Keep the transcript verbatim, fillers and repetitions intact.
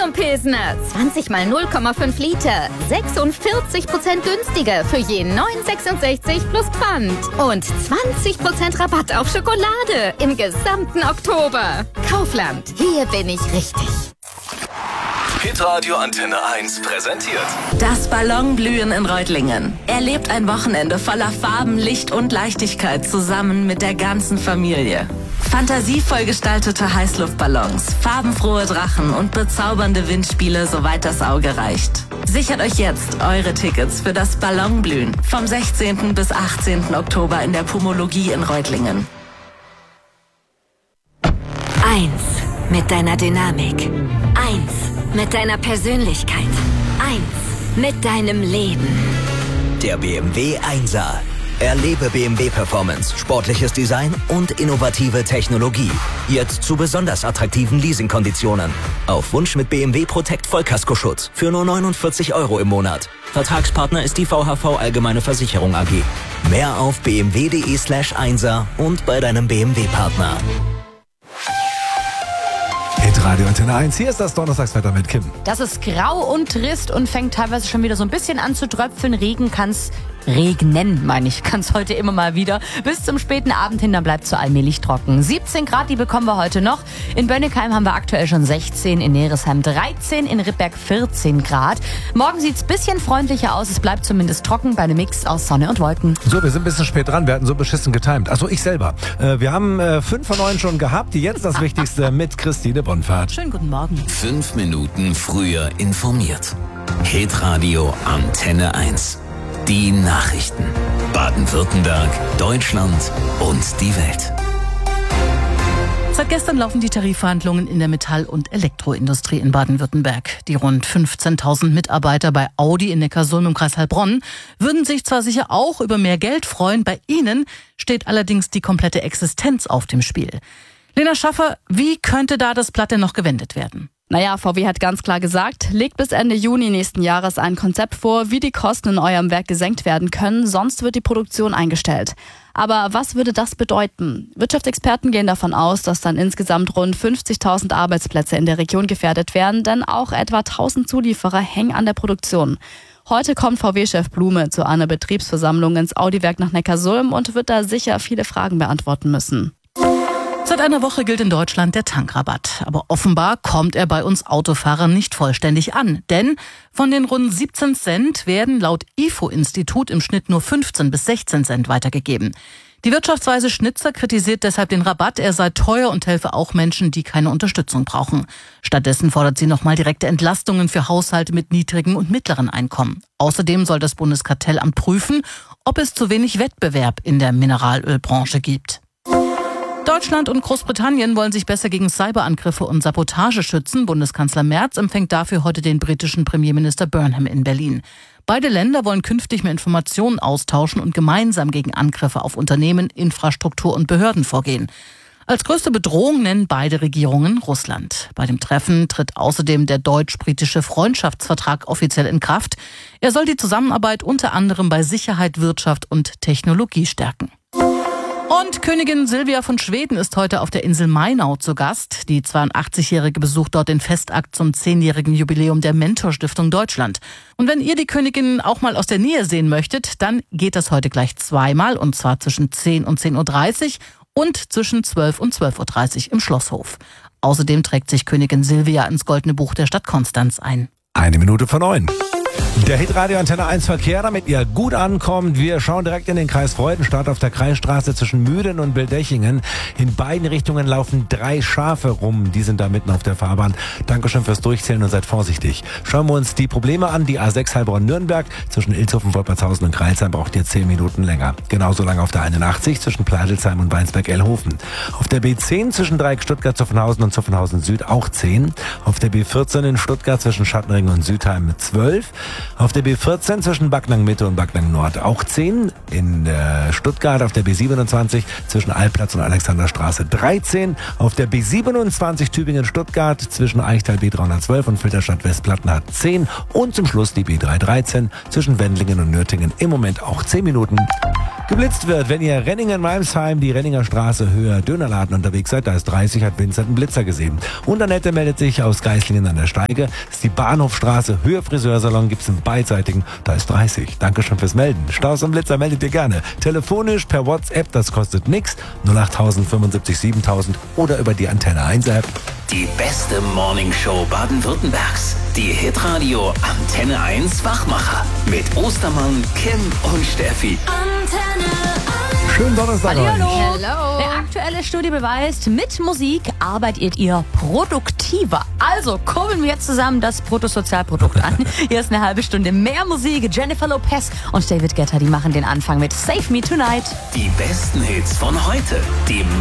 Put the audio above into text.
Premium Pilsner. zwanzig mal null Komma fünf Liter. sechsundvierzig Prozent günstiger für je neun Euro sechsundsechzig plus Pfand. Und zwanzig Prozent Rabatt auf Schokolade im gesamten Oktober. Kaufland, hier bin ich richtig. Hitradio Antenne eins präsentiert Das Ballonblühen in Reutlingen. Erlebt ein Wochenende voller Farben, Licht und Leichtigkeit zusammen mit der ganzen Familie. Fantasievoll gestaltete Heißluftballons, farbenfrohe Drachen und bezaubernde Windspiele, soweit das Auge reicht. Sichert euch jetzt eure Tickets für das Ballonblühen vom sechzehnten bis achtzehnten Oktober in der Pumologie in Reutlingen. Eins mit deiner Dynamik. Eins mit deiner Persönlichkeit. Eins mit deinem Leben. Der B M W Einser. Erlebe B M W Performance, sportliches Design und innovative Technologie. Jetzt zu besonders attraktiven Leasingkonditionen. Auf Wunsch mit B M W Protect Vollkaskoschutz für nur neunundvierzig Euro im Monat. Vertragspartner ist die V H V Allgemeine Versicherung A G. Mehr auf b m w punkt d e slash einser und bei deinem B M W-Partner. Radio Antenne eins, hier ist das Donnerstagswetter mit Kim. Das ist grau und trist und fängt teilweise schon wieder so ein bisschen an zu tröpfeln. Regen kann's, regnen meine ich, kann's heute immer mal wieder. Bis zum späten Abend hin, dann bleibt's so allmählich trocken. siebzehn Grad, die bekommen wir heute noch. In Bönnigheim haben wir aktuell schon sechzehn, in Neresheim dreizehn, in Rittberg vierzehn Grad. Morgen sieht's bisschen freundlicher aus, es bleibt zumindest trocken bei einem Mix aus Sonne und Wolken. So, wir sind ein bisschen spät dran, wir hatten so beschissen getimt. Achso, ich selber. Äh, wir haben äh, fünf von neun schon gehabt, jetzt das Wichtigste mit Christine Bonfahrt. Schönen guten Morgen. Fünf Minuten früher informiert. Hitradio Antenne eins. Die Nachrichten. Baden-Württemberg, Deutschland und die Welt. Seit gestern laufen die Tarifverhandlungen in der Metall- und Elektroindustrie in Baden-Württemberg. Die rund fünfzehntausend Mitarbeiter bei Audi in Neckarsulm im Kreis Heilbronn würden sich zwar sicher auch über mehr Geld freuen, bei ihnen steht allerdings die komplette Existenz auf dem Spiel. Lena Schaffer, wie könnte da das Blatt denn noch gewendet werden? Naja, V W hat ganz klar gesagt, legt bis Ende Juni nächsten Jahres ein Konzept vor, wie die Kosten in eurem Werk gesenkt werden können, sonst wird die Produktion eingestellt. Aber was würde das bedeuten? Wirtschaftsexperten gehen davon aus, dass dann insgesamt rund fünfzigtausend Arbeitsplätze in der Region gefährdet werden, denn auch etwa tausend Zulieferer hängen an der Produktion. Heute kommt V W-Chef Blume zu einer Betriebsversammlung ins Audi-Werk nach Neckarsulm und wird da sicher viele Fragen beantworten müssen. Seit einer Woche gilt in Deutschland der Tankrabatt. Aber offenbar kommt er bei uns Autofahrern nicht vollständig an. Denn von den rund siebzehn Cent werden laut I F O-Institut im Schnitt nur fünfzehn bis sechzehn Cent weitergegeben. Die Wirtschaftsweise Schnitzer kritisiert deshalb den Rabatt. Er sei teuer und helfe auch Menschen, die keine Unterstützung brauchen. Stattdessen fordert sie nochmal direkte Entlastungen für Haushalte mit niedrigen und mittleren Einkommen. Außerdem soll das Bundeskartellamt prüfen, ob es zu wenig Wettbewerb in der Mineralölbranche gibt. Deutschland und Großbritannien wollen sich besser gegen Cyberangriffe und Sabotage schützen. Bundeskanzler Merz empfängt dafür heute den britischen Premierminister Burnham in Berlin. Beide Länder wollen künftig mehr Informationen austauschen und gemeinsam gegen Angriffe auf Unternehmen, Infrastruktur und Behörden vorgehen. Als größte Bedrohung nennen beide Regierungen Russland. Bei dem Treffen tritt außerdem der deutsch-britische Freundschaftsvertrag offiziell in Kraft. Er soll die Zusammenarbeit unter anderem bei Sicherheit, Wirtschaft und Technologie stärken. Und Königin Silvia von Schweden ist heute auf der Insel Mainau zu Gast. Die zweiundachtzigjährige besucht dort den Festakt zum zehnjährigen Jubiläum der Mentor-Stiftung Deutschland. Und wenn ihr die Königin auch mal aus der Nähe sehen möchtet, dann geht das heute gleich zweimal, und zwar zwischen zehn und zehn Uhr dreißig und zwischen zwölf und zwölf Uhr dreißig im Schlosshof. Außerdem trägt sich Königin Silvia ins Goldene Buch der Stadt Konstanz ein. Eine Minute vor neun. Der Hitradio Antenne eins Verkehr, damit ihr gut ankommt. Wir schauen direkt in den Kreis Freudenstadt auf der Kreisstraße zwischen Mühlen und Bildechingen. In beiden Richtungen laufen drei Schafe rum. Die sind da mitten auf der Fahrbahn. Dankeschön fürs Durchzählen und seid vorsichtig. Schauen wir uns die Probleme an. Die A sechs Heilbronn-Nürnberg zwischen Ilshofen, Wolpertshausen und Kreilsheim braucht ihr zehn Minuten länger. Genauso lange auf der einundachtzig zwischen Pleidelsheim und Weinsberg-Ellhofen. Auf der B zehn zwischen Dreieck Stuttgart-Zuffenhausen und Zuffenhausen-Süd auch zehn. Auf der B vierzehn in Stuttgart zwischen Schattenring und Südheim mit zwölf. Auf der B vierzehn zwischen Backnang Mitte und Backnang Nord auch zehn. In äh, Stuttgart auf der B siebenundzwanzig zwischen Albplatz und Alexanderstraße dreizehn. Auf der B siebenundzwanzig Tübingen-Stuttgart zwischen Eichtal B dreihundertzwölf und Filderstadt Westplattenhardt zehn. Und zum Schluss die B dreihundertdreizehn zwischen Wendlingen und Nürtingen im Moment auch zehn Minuten. geblitzt wird. Wenn ihr Renningen-Malmsheim die Renninger Straße höher Dönerladen unterwegs seid, da ist dreißig, hat Vincent einen Blitzer gesehen. Und Annette meldet sich aus Geislingen an der Steige. Das ist die Bahnhofstraße, höher Friseursalon, gibt's einen beidseitigen, da ist dreißig. Dankeschön fürs Melden. Staus und Blitzer meldet ihr gerne. Telefonisch, per WhatsApp, das kostet nix. null acht tausend fünfundsiebzig siebentausend oder über die Antenne eins App. Die beste Morningshow Baden-Württembergs. Die Hitradio Antenne eins Wachmacher. Mit Ostermann, Kim und Steffi. Antenne eins. Schönen Donnerstag Hallihallo. euch. Hello. Der aktuelle Studie beweist, mit Musik arbeitet ihr produktiver. Also kurbeln wir jetzt zusammen das Bruttosozialprodukt an. Hier ist eine halbe Stunde mehr Musik. Jennifer Lopez und David Guetta, die machen den Anfang mit Save Me Tonight. Die besten Hits von heute. Die